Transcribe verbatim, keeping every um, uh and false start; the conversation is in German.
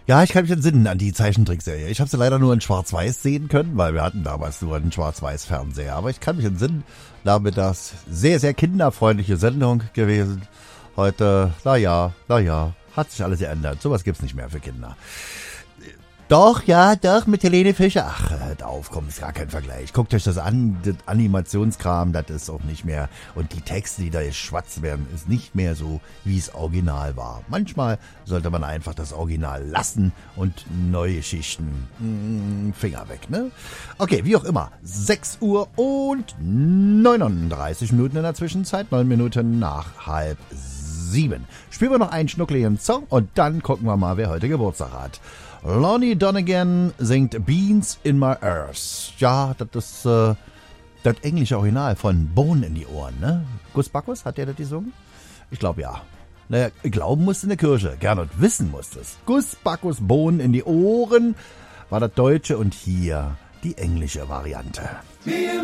Ja, ich kann mich entsinnen an die Zeichentrickserie. Ich habe sie leider nur in Schwarz-Weiß sehen können, weil wir hatten damals nur einen Schwarz-Weiß-Fernseher. Aber ich kann mich entsinnen, damit das sehr, sehr kinderfreundliche Sendung gewesen. Heute, naja, naja, hat sich alles geändert. Sowas gibt's nicht mehr für Kinder. Doch, ja, doch, mit Helene Fischer. Ach, hört auf, komm, ist gar kein Vergleich. Guckt euch das an, das Animationskram, das ist auch nicht mehr. Und die Texte, die da jetzt schwatzt werden, ist nicht mehr so, wie es original war. Manchmal sollte man einfach das Original lassen und neue Schichten. Mm, Finger weg, ne? Okay, wie auch immer. sechs Uhr und neununddreißig Minuten in der Zwischenzeit. neun Minuten nach halb sieben. Spielen wir noch einen schnuckligen Song und dann gucken wir mal, wer heute Geburtstag hat. Lonnie Donegan singt Beans in My Ears. Ja, das ist äh, das englische Original von Bohnen in die Ohren, ne? Gus Bacchus, hat der das gesungen? Ich glaube ja. Naja, glauben musste in der Kirche, Gernot wissen musste es. Gus Bacchus, Bohnen in die Ohren war das deutsche und hier die englische Variante.